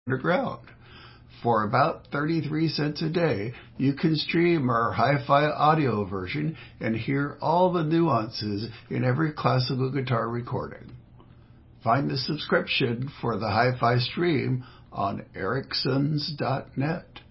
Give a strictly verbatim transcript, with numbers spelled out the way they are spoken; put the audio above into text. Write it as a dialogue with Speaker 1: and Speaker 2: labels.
Speaker 1: underground. For about thirty-three cents a day, you can stream our hi-fi audio version and hear all the nuances in every classical guitar recording. Find the subscription for the hi-fi stream on Ericsons dot net.